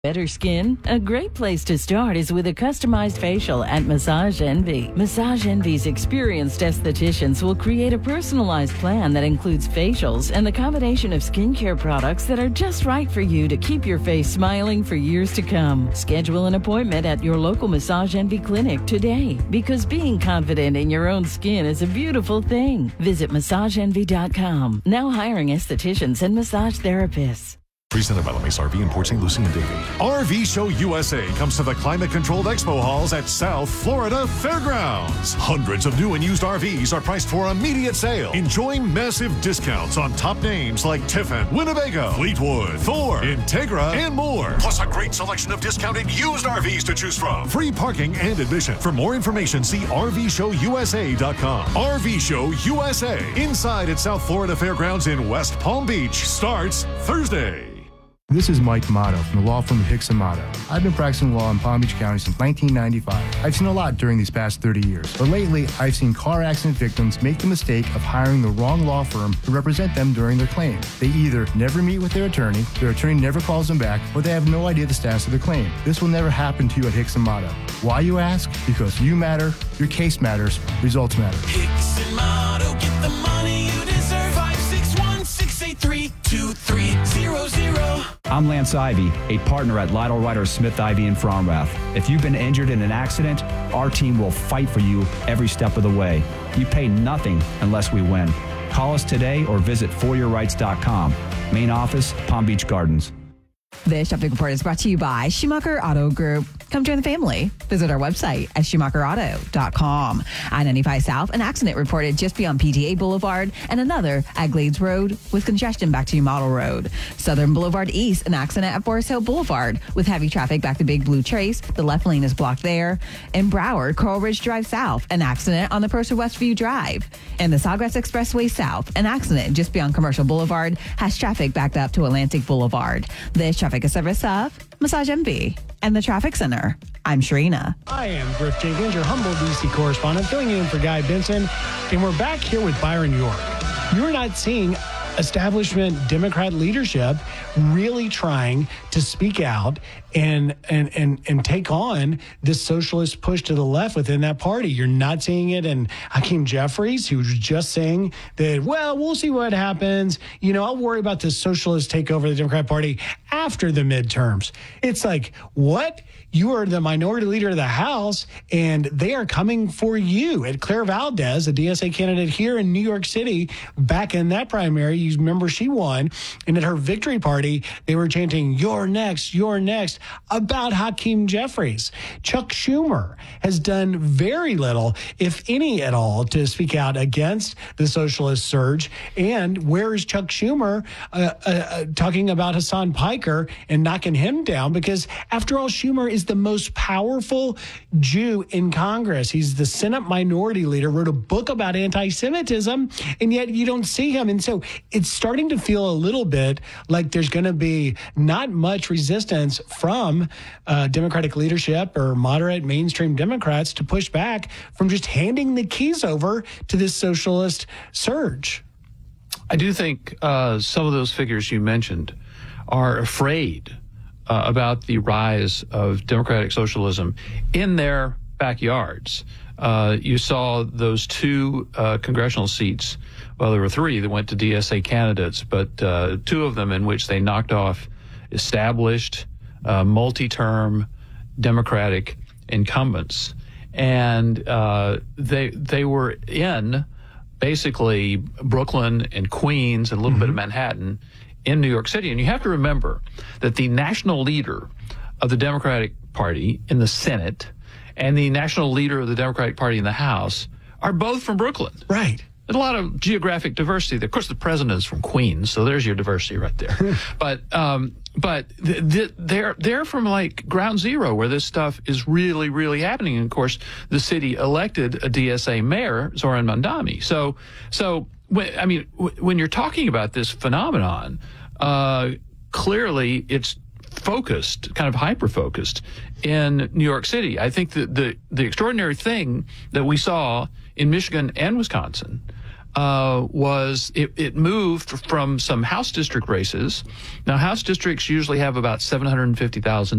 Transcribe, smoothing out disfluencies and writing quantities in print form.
Better skin? A great place to start is with a customized facial at Massage Envy. Massage Envy's experienced estheticians will create a personalized plan that includes facials and the combination of skincare products that are just right for you to keep your face smiling for years to come. Schedule an appointment at your local Massage Envy clinic today, because being confident in your own skin is a beautiful thing. Visit massageenvy.com. Now hiring estheticians and massage therapists. Presented by LeMace RV in Port St. Lucie and Davie. RV Show USA comes to the climate-controlled expo halls at South Florida Fairgrounds. Hundreds of new and used RVs are priced for immediate sale. Enjoy massive discounts on top names like Tiffin, Winnebago, Fleetwood, Thor, Integra, and more. Plus a great selection of discounted used RVs to choose from. Free parking and admission. For more information, see RVShowUSA.com. RV Show USA, inside at South Florida Fairgrounds in West Palm Beach, starts Thursday. This is Mike Amato from the law firm Hicks Amato. I've been practicing law in Palm Beach County since 1995. I've seen a lot during these past 30 years, but lately I've seen car accident victims make the mistake of hiring the wrong law firm to represent them during their claim. They either never meet with their attorney never calls them back, or they have no idea the status of their claim. This will never happen to you at Hicks Amato. Why, you ask? Because you matter, your case matters, results matter. Hicks Amato, get the money you deserve. 561-683-2300. I'm Lance Ivy, a partner at Lytle Ryder Smith Ivy in Fromrath. If you've been injured in an accident, our team will fight for you every step of the way. You pay nothing unless we win. Call us today or visit foryourrights.com. Main office, Palm Beach Gardens. This traffic report is brought to you by Schumacher Auto Group. Come join the family. Visit our website at schumacherauto.com. I-95 South, an accident reported just beyond PTA Boulevard, and another at Glades Road with congestion back to Model Road. Southern Boulevard East, an accident at Forest Hill Boulevard with heavy traffic back to Big Blue Trace. The left lane is blocked there. In Broward, Coral Ridge Drive South, an accident on the Purser Westview Drive. And the Sawgrass Expressway South, an accident just beyond Commercial Boulevard has traffic backed up to Atlantic Boulevard. This traffic is service of Massage Envy and the Traffic Center. I'm Sharina. I am Griff Jenkins, your humble DC correspondent, filling in for Guy Benson, and we're back here with Byron York. You're not seeing establishment Democrat leadership really trying to speak out and take on this socialist push to the left within that party. You're not seeing it in Hakeem Jeffries, who was just saying that, well, we'll see what happens. You know, I'll worry about this socialist takeover of the Democrat Party after the midterms. It's like, what? You are the minority leader of the House, and they are coming for you. And Claire Valdez, a DSA candidate here in New York City, back in that primary, you remember she won, and at her victory party, they were chanting, "You're next, you're next," about Hakeem Jeffries. Chuck Schumer has done very little, if any at all, to speak out against the socialist surge. And where is Chuck Schumer talking about Hassan Piker and knocking him down? Because after all, Schumer is the most powerful Jew in Congress. He's the Senate minority leader, wrote a book about anti-Semitism, and yet you don't see him. And so it's starting to feel a little bit like there's going to be not much resistance from Democratic leadership or moderate mainstream Democrats to push back from just handing the keys over to this socialist surge. I do think some of those figures you mentioned are afraid about the rise of democratic socialism in their backyards. You saw those two congressional seats. Well, there were three that went to DSA candidates, but two of them in which they knocked off established multi-term Democratic incumbents. And they were in basically Brooklyn and Queens and a little bit of Manhattan in New York City. And you have to remember that the national leader of the Democratic Party in the Senate and the national leader of the Democratic Party in the House are both from Brooklyn. Right. There's a lot of geographic diversity. Of course, the president is from Queens, so there's your diversity right there. But they're from like ground zero where this stuff is really, really happening. And of course, the city elected a DSA mayor, Zoran Mandami. So when you're talking about this phenomenon, clearly it's focused, kind of hyper-focused in New York City. I think that the extraordinary thing that we saw in Michigan and Wisconsin was it moved from some House district races. Now, House districts usually have about 750,000